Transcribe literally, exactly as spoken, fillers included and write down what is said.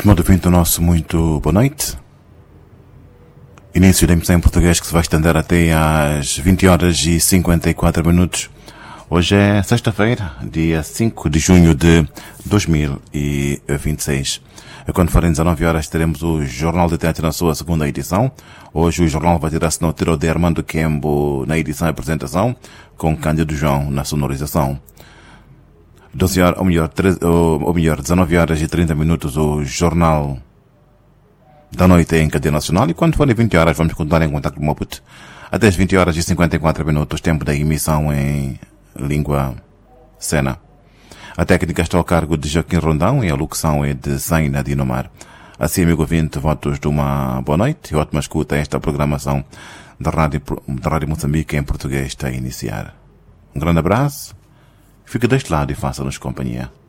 Estimado ouvinte nosso, muito boa noite. Início da emissão em português que se vai estender até às vinte horas e cinquenta e quatro minutos. Hoje é sexta-feira, dia cinco de junho de dois mil e vinte e seis. Quando forem dezenove horas teremos o Jornal de Teatro na sua segunda edição. Hoje o jornal vai ter a assinatura de Armando Kembo na edição e apresentação, com Cândido João na sonorização. doze horas, ou melhor, treze, ou, ou melhor, dezenove horas e trinta minutos, o Jornal da Noite em cadeia nacional. E quando forem vinte horas, vamos continuar em contato com o Maputo. Até as vinte horas e cinquenta e quatro minutos, tempo da emissão em língua cena. A técnica está ao cargo de Joaquim Rondão e a locução é de Zaina Dinomar. Assim, amigo ouvinte, votos de uma boa noite e ótima escuta a esta programação da Rádio, da Rádio Moçambique em português está a iniciar. Um grande abraço. Fique deste lado e faça-nos companhia.